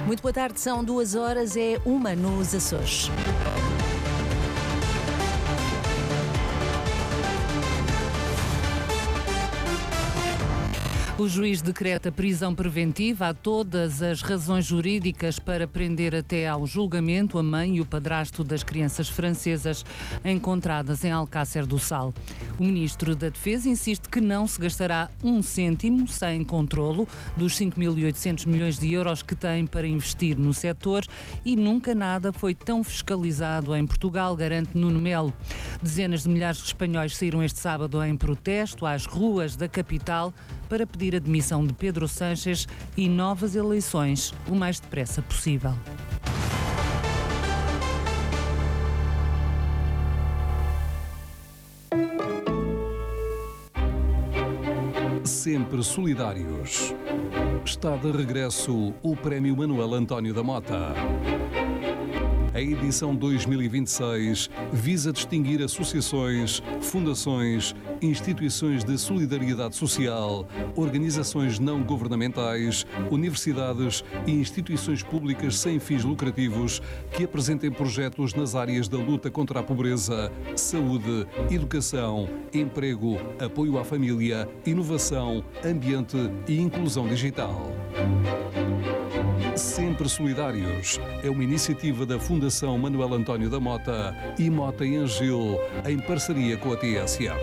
Muito boa tarde, são 2h, é 1 nos Açores. O juiz decreta prisão preventiva. Há todas as razões jurídicas para prender até ao julgamento a mãe e o padrasto das crianças francesas encontradas em Alcácer do Sal. O ministro da Defesa insiste que não se gastará um cêntimo sem controlo dos 5.800 milhões de euros que tem para investir no setor e nunca nada foi tão fiscalizado em Portugal, garante Nuno Melo. Dezenas de milhares de espanhóis saíram este sábado em protesto às ruas da capital para pedir a demissão de Pedro Sánchez e novas eleições o mais depressa possível. Sempre solidários. Está de regresso o Prémio Manuel António da Mota. A edição 2026 visa distinguir associações, fundações, instituições de solidariedade social, organizações não governamentais, universidades e instituições públicas sem fins lucrativos que apresentem projetos nas áreas da luta contra a pobreza, saúde, educação, emprego, apoio à família, inovação, ambiente e inclusão digital. Sempre Solidários é uma iniciativa da Fundação Manuel António da Mota e Mota em Angil, em parceria com a TSF.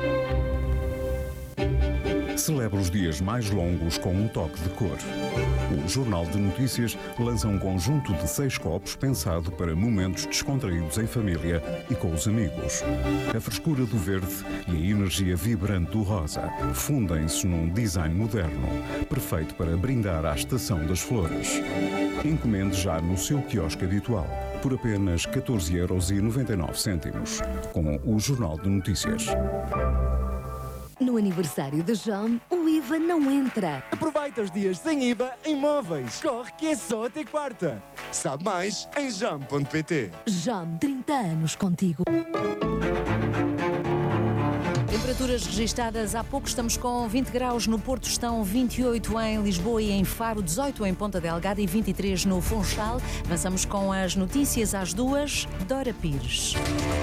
Celebra os dias mais longos com um toque de cor. O Jornal de Notícias lança um conjunto de 6 copos pensado para momentos descontraídos em família e com os amigos. A frescura do verde e a energia vibrante do rosa fundem-se num design moderno, perfeito para brindar à estação das flores. Encomende já no seu quiosque habitual, por apenas 14,99 €, com o Jornal de Notícias. No aniversário da JAM, o IVA não entra. Aproveita os dias sem IVA em móveis. Corre que é só até quarta. Sabe mais em jam.pt. JAM, 30 anos contigo. Temperaturas registadas há pouco, estamos com 20 graus no Porto, estão 28 em Lisboa e em Faro, 18 em Ponta Delgada e 23 no Funchal. Avançamos com as notícias às 2, Dora Pires.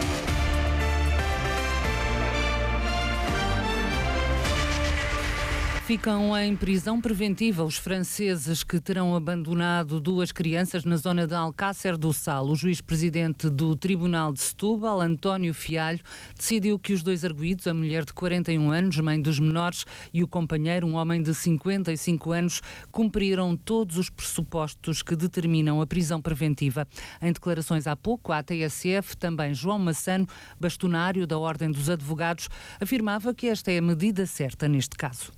Ficam em prisão preventiva os franceses que terão abandonado 2 crianças na zona de Alcácer do Sal. O juiz-presidente do Tribunal de Setúbal, António Fialho, decidiu que os 2 arguidos, a mulher de 41 anos, mãe dos menores, e o companheiro, um homem de 55 anos, cumpriram todos os pressupostos que determinam a prisão preventiva. Em declarações há pouco, à TSF, também João Massano, bastonário da Ordem dos Advogados, afirmava que esta é a medida certa neste caso.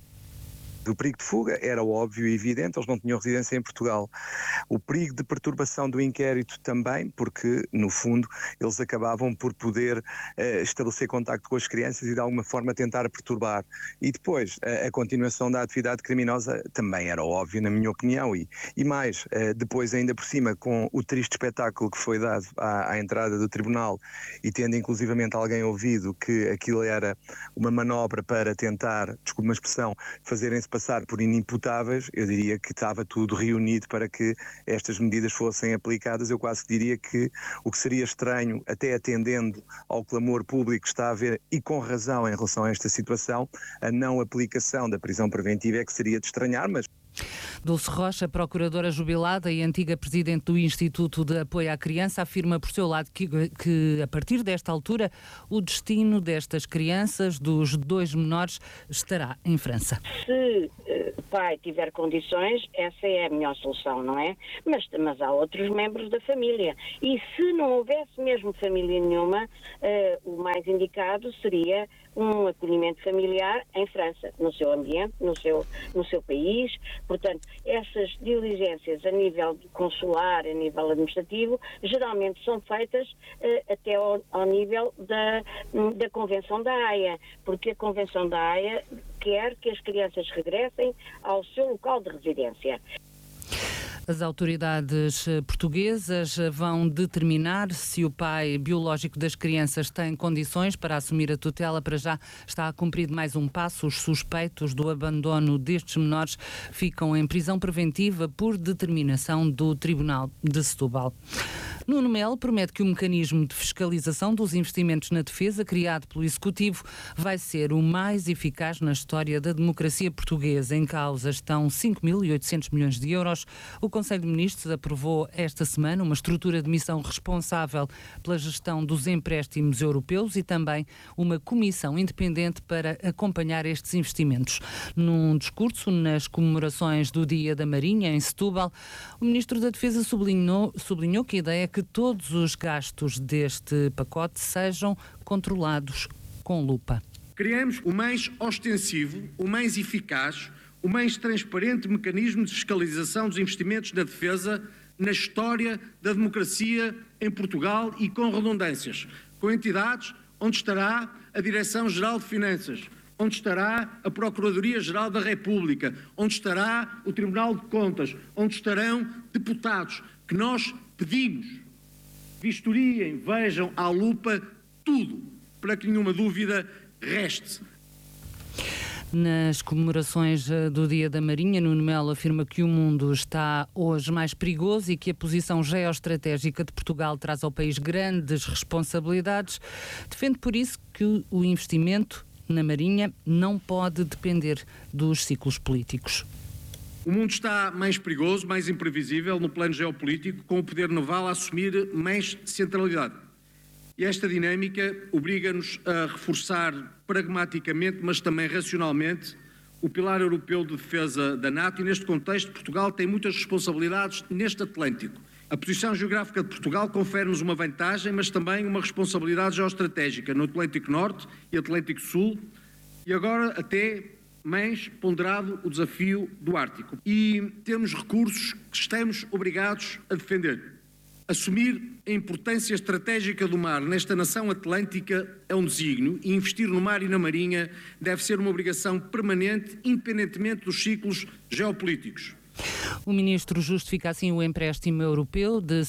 O perigo de fuga era óbvio e evidente, eles não tinham residência em Portugal. O perigo de perturbação do inquérito também, porque, no fundo, eles acabavam por poder estabelecer contacto com as crianças e, de alguma forma, tentar perturbar. E depois, a continuação da atividade criminosa também era óbvio, na minha opinião. E mais, depois, ainda por cima, com o triste espetáculo que foi dado à entrada do tribunal e tendo, inclusivamente, alguém ouvido que aquilo era uma manobra para tentar, desculpe uma expressão, fazerem-se passar por inimputáveis, eu diria que estava tudo reunido para que estas medidas fossem aplicadas. Eu quase diria que o que seria estranho, até atendendo ao clamor público que está a haver, e com razão em relação a esta situação, a não aplicação da prisão preventiva é que seria de estranhar, mas... Dulce Rocha, procuradora jubilada e antiga presidente do Instituto de Apoio à Criança, afirma por seu lado que a partir desta altura o destino destas crianças, dos 2 menores, estará em França. Se o pai tiver condições, essa é a melhor solução, não é? Mas há outros membros da família. E se não houvesse mesmo família nenhuma, o mais indicado seria um acolhimento familiar em França, no seu ambiente, no seu país. Portanto, essas diligências a nível consular, a nível administrativo, geralmente são feitas até ao nível da Convenção da Haia, porque a Convenção da Haia quer que as crianças regressem ao seu local de residência. As autoridades portuguesas vão determinar se o pai biológico das crianças tem condições para assumir a tutela. Para já está cumprido mais um passo. Os suspeitos do abandono destes menores ficam em prisão preventiva por determinação do Tribunal de Setúbal. Nuno Melo promete que o mecanismo de fiscalização dos investimentos na defesa, criado pelo Executivo, vai ser o mais eficaz na história da democracia portuguesa. Em causa estão 5.800 milhões de euros. O Conselho de Ministros aprovou esta semana uma estrutura de missão responsável pela gestão dos empréstimos europeus e também uma comissão independente para acompanhar estes investimentos. Num discurso nas comemorações do Dia da Marinha, em Setúbal, o Ministro da Defesa sublinhou que a ideia é que todos os gastos deste pacote sejam controlados com lupa. Criamos o mais ostensivo, o mais eficaz, o mais transparente mecanismo de fiscalização dos investimentos na defesa na história da democracia em Portugal e com redundâncias, com entidades onde estará a Direção-Geral de Finanças, onde estará a Procuradoria-Geral da República, onde estará o Tribunal de Contas, onde estarão deputados, que nós pedimos, vistoriem, vejam à lupa tudo, para que nenhuma dúvida reste. Nas comemorações do Dia da Marinha, Nuno Melo afirma que o mundo está hoje mais perigoso e que a posição geoestratégica de Portugal traz ao país grandes responsabilidades. Defende por isso que o investimento na Marinha não pode depender dos ciclos políticos. O mundo está mais perigoso, mais imprevisível no plano geopolítico, com o poder naval a assumir mais centralidade. E esta dinâmica obriga-nos a reforçar pragmaticamente, mas também racionalmente, o pilar europeu de defesa da NATO e, neste contexto, Portugal tem muitas responsabilidades neste Atlântico. A posição geográfica de Portugal confere-nos uma vantagem, mas também uma responsabilidade geoestratégica no Atlântico Norte e Atlântico Sul, e agora até mais ponderado o desafio do Ártico. E temos recursos que estamos obrigados a defender. Assumir a importância estratégica do mar nesta nação atlântica é um desígnio e investir no mar e na marinha deve ser uma obrigação permanente, independentemente dos ciclos geopolíticos. O ministro justifica assim o empréstimo europeu de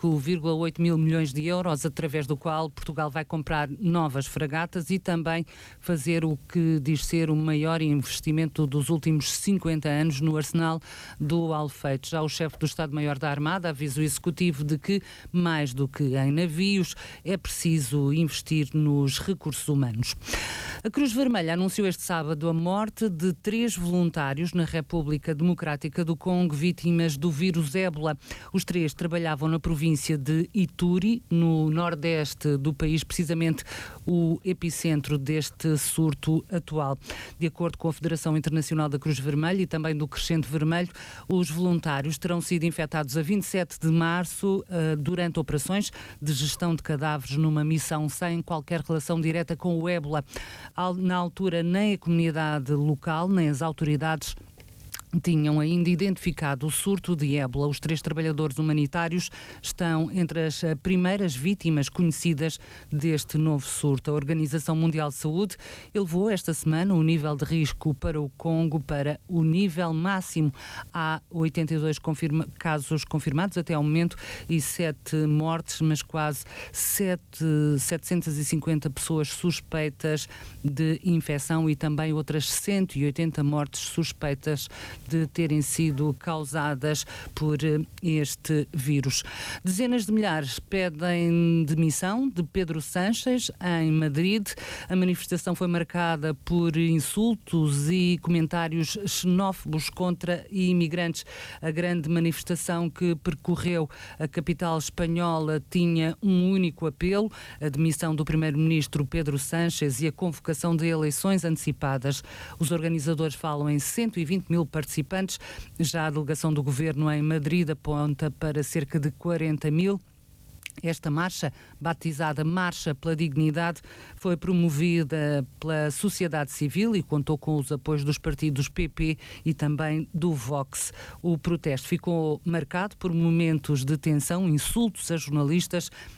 5,8 mil milhões de euros, através do qual Portugal vai comprar novas fragatas e também fazer o que diz ser o maior investimento dos últimos 50 anos no arsenal do Alfeite. Já o chefe do Estado-Maior da Armada avisa o Executivo de que, mais do que em navios, é preciso investir nos recursos humanos. A Cruz Vermelha anunciou este sábado a morte de 3 voluntários na República Democrática do Congo, vítimas do vírus ébola. Os 3 trabalhavam na província de Ituri, no nordeste do país, precisamente o epicentro deste surto atual. De acordo com a Federação Internacional da Cruz Vermelha e também do Crescente Vermelho, os voluntários terão sido infectados a 27 de março durante operações de gestão de cadáveres numa missão sem qualquer relação direta com o ébola. Na altura, nem a comunidade local, nem as autoridades tinham ainda identificado o surto de ébola. Os 3 trabalhadores humanitários estão entre as primeiras vítimas conhecidas deste novo surto. A Organização Mundial de Saúde elevou esta semana o nível de risco para o Congo para o nível máximo. Há 82 casos confirmados até ao momento e 7 mortes, mas quase 750 pessoas suspeitas de infecção e também outras 180 mortes suspeitas de terem sido causadas por este vírus. Dezenas de milhares pedem demissão de Pedro Sánchez em Madrid. A manifestação foi marcada por insultos e comentários xenófobos contra imigrantes. A grande manifestação que percorreu a capital espanhola tinha um único apelo: a demissão do primeiro-ministro Pedro Sánchez e a convocação de eleições antecipadas. Os organizadores falam em 120 mil participantes. Já a delegação do governo em Madrid aponta para cerca de 40 mil. Esta marcha, batizada Marcha pela Dignidade, foi promovida pela sociedade civil e contou com os apoios dos partidos PP e também do Vox. O protesto ficou marcado por momentos de tensão, insultos a jornalistas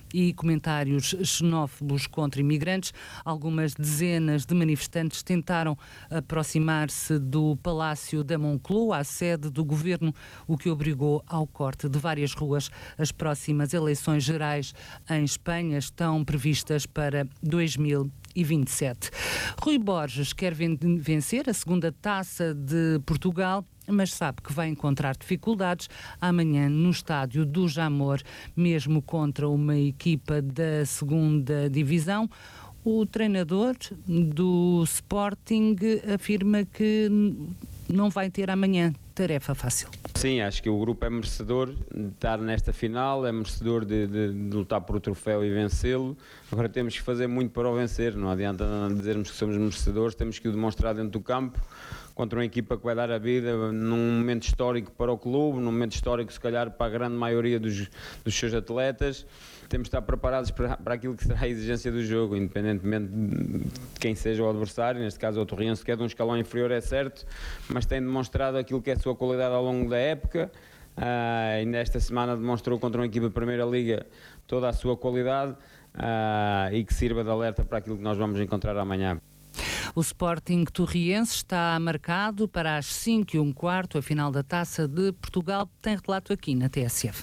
e comentários xenófobos contra imigrantes. Algumas dezenas de manifestantes tentaram aproximar-se do Palácio da Moncloa, a sede do governo, o que obrigou ao corte de várias ruas. As próximas eleições gerais em Espanha estão previstas para 2027. Rui Borges quer vencer a segunda Taça de Portugal, mas sabe que vai encontrar dificuldades amanhã no estádio do Jamor, mesmo contra uma equipa da segunda divisão. O treinador do Sporting afirma que não vai ter amanhã tarefa fácil. Sim, acho que o grupo é merecedor de estar nesta final, é merecedor de lutar por o troféu e vencê-lo. Agora temos que fazer muito para o vencer, não adianta dizermos que somos merecedores, temos que o demonstrar dentro do campo, contra uma equipa que vai dar a vida num momento histórico para o clube, num momento histórico se calhar para a grande maioria dos seus atletas. Temos de estar preparados para aquilo que será a exigência do jogo, independentemente de quem seja o adversário. Neste caso o Torriense, que é de um escalão inferior, é certo, mas tem demonstrado aquilo que é a sua qualidade ao longo da época. E nesta semana demonstrou contra uma equipa de Primeira Liga toda a sua qualidade e que sirva de alerta para aquilo que nós vamos encontrar amanhã. O Sporting Torriense está marcado para as 5:15, a final da Taça de Portugal. Tem relato aqui na TSF.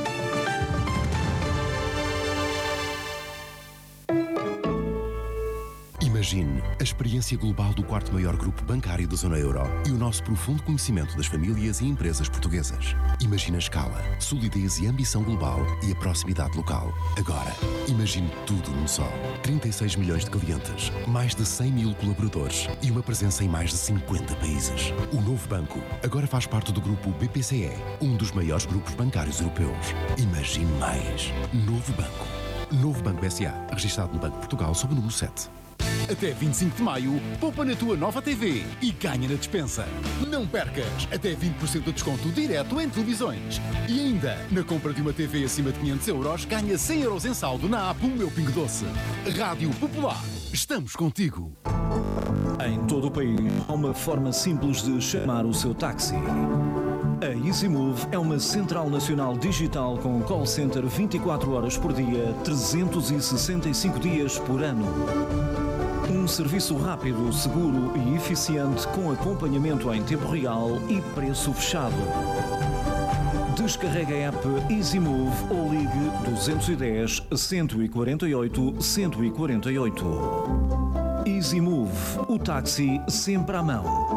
Imagine a experiência global do quarto maior grupo bancário da zona euro e o nosso profundo conhecimento das famílias e empresas portuguesas. Imagine a escala, solidez e ambição global e a proximidade local. Agora, imagine tudo num só. 36 milhões de clientes, mais de 100 mil colaboradores e uma presença em mais de 50 países. O novo banco agora faz parte do grupo BPCE, um dos maiores grupos bancários europeus. Imagine mais. Novo Banco. Novo Banco SA, registado no Banco de Portugal sob o número 7. Até 25 de maio, poupa na tua nova TV e ganha na despensa. Não percas, até 20% de desconto direto em televisões. E ainda, na compra de uma TV acima de 500 euros, ganha 100 euros em saldo na app O Meu Pingo Doce. Rádio Popular, estamos contigo. Em todo o país, há uma forma simples de chamar o seu táxi. A EasyMove é uma central nacional digital com call center 24 horas por dia, 365 dias por ano. Um serviço rápido, seguro e eficiente com acompanhamento em tempo real e preço fechado. Descarrega a app EasyMove ou ligue 210 148 148. EasyMove, o táxi sempre à mão.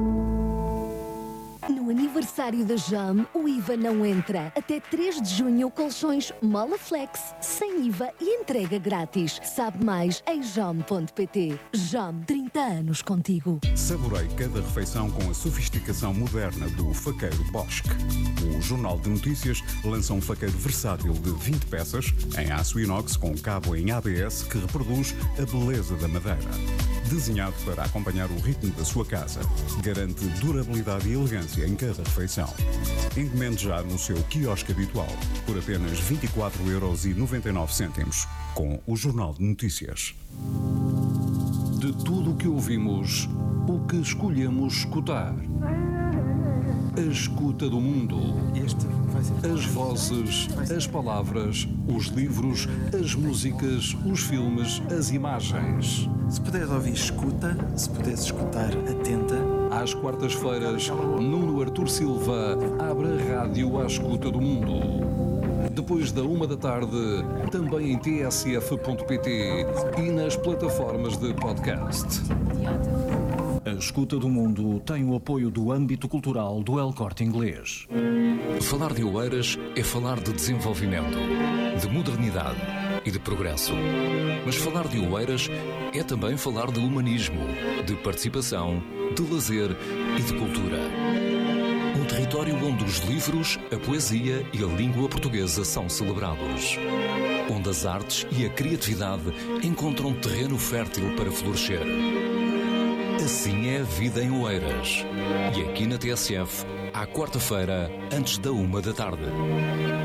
No aniversário da JAM, o IVA não entra. Até 3 de junho, colchões Molaflex, sem IVA e entrega grátis. Sabe mais em jam.pt. JAM, 30 anos contigo. Saborei cada refeição com a sofisticação moderna do faqueiro Bosch. O Jornal de Notícias lança um faqueiro versátil de 20 peças, em aço inox com cabo em ABS que reproduz a beleza da madeira. Desenhado para acompanhar o ritmo da sua casa, garante durabilidade e elegância em cada refeição. Encomende já no seu quiosque habitual, por apenas 24,99€, com o Jornal de Notícias. De tudo o que ouvimos, o que escolhemos escutar. A escuta do mundo. As vozes, as palavras, os livros, as músicas, os filmes, as imagens. Se puderes ouvir, escuta. Se puderes escutar, atenta. Às quartas-feiras, Nuno Artur Silva abre a rádio à escuta do mundo. Depois da 13h, também em tsf.pt e nas plataformas de podcast. A Escuta do Mundo tem o apoio do âmbito cultural do El Corte Inglês. Falar de Oeiras é falar de desenvolvimento, de modernidade e de progresso. Mas falar de Oeiras é também falar de humanismo, de participação, de lazer e de cultura. Um território onde os livros, a poesia e a língua portuguesa são celebrados. Onde as artes e a criatividade encontram terreno fértil para florescer. Assim é a vida em Oeiras. E aqui na TSF, à quarta-feira, antes da 13h.